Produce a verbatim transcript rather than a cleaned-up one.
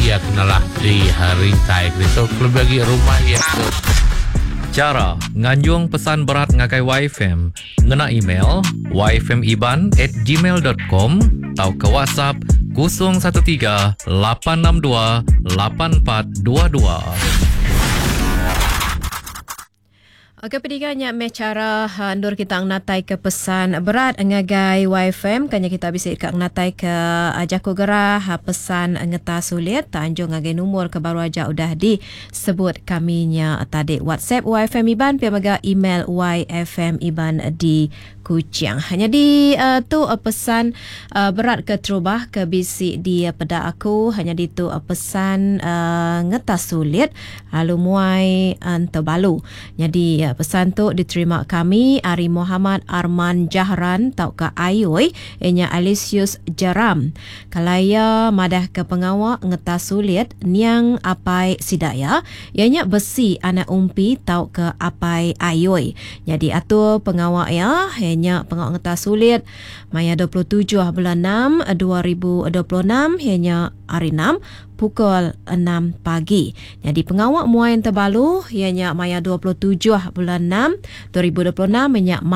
ia kenalah di harintai krito klub bagi rumah ia ke. Cara nganjung pesan berat ngakai Y F M ngena email y f m iban at gmail dot com atau ke WhatsApp kosong satu tiga lapan enam dua lapan empat dua dua. Kepentingannya me cara andur kita natai ke pesan berat ngagai Y F M kanya kita bisa ikak natai ke Jaku Gerah pesan ngeta sulit tanjung ngagai nomor ke baru aja udah disebut kaminya tadi WhatsApp Y F M Iban piamaga email Y F M Iban di Kuching. Hanya di uh, tu uh, pesan uh, berat ke terubah ke bisi di uh, pada aku hanya di tu uh, pesan uh, ngeta sulit lalu muai uh, terbalu. Jadi uh, pesan tu diterima kami Ari Muhammad Arman Jahran tau ke Ayoi ianya Alisius Jaram. Kalaya madah ke pengawak ngeta sulit niang apai sidaya ianya besi anak umpi tau ke apai Ayoi. Jadi atu pengawak ya ianya pengawak ngeta sulit maya dua puluh tujuh bulan enam dua ribu dua puluh enam ianya hari enam pukul enam pagi. Jadi pengawak muai yang terbalu ianya maya dua puluh tujuh bulan enam dua ribu dua puluh enam ianya